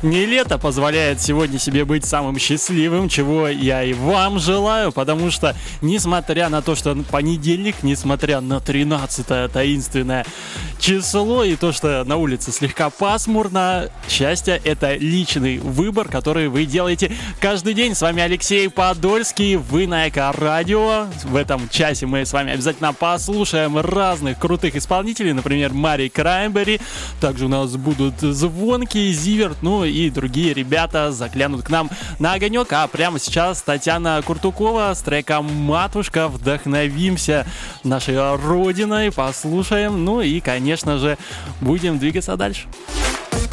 Не лето позволяет сегодня себе быть самым счастливым, чего я и вам желаю, потому что, несмотря на то, что понедельник, несмотря на 13-е таинственное число и то, что на улице слегка пасмурно, счастье — это личный выбор, который вы делаете каждый день. С вами Алексей Подольский, вы на Эко-радио. В этом часе мы с вами обязательно послушаем разных крутых исполнителей, например, Мари Краймбери. Также у нас будут Звонкий, Зиверт, ну и другие ребята заглянут к нам на огонек. А прямо сейчас Татьяна Куртукова с треком «Матушка». Вдохновимся нашей родиной, послушаем, ну и, конечно же, будем двигаться дальше.